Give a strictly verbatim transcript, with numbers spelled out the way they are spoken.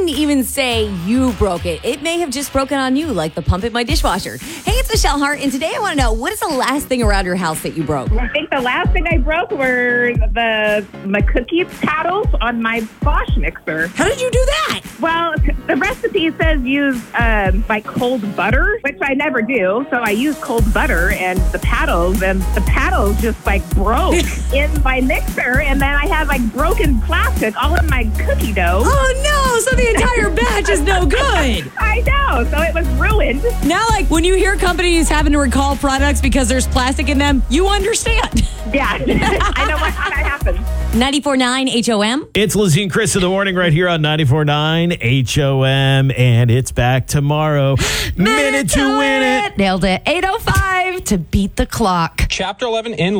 wouldn't even say you broke it. It may have just broken on you, like the pump in my dishwasher. Hey, it's Michelle Hart, and today I want to know, what is the last thing around your house that you broke? I think the last thing I broke were the my cookie paddles on my Bosch mixer. How did you do that? Well, the recipe says use um, like cold butter, which I never do. So I use cold butter and the paddles, and the paddles just like broke in my mixer, and then I had like broken plastic all in my cookie dough. Oh no, so the entire batch is no good. I know, so it was ruined. Now, like, when you hear companies having to recall products because there's plastic in them, you understand. Yeah, I know what, how that happens. ninety-four point nine H O M. It's Lizzie and Chris in the morning right here on ninety-four point nine H O M, and it's back tomorrow. Minute to win it. Nailed it. eight oh five to beat the clock. Chapter eleven in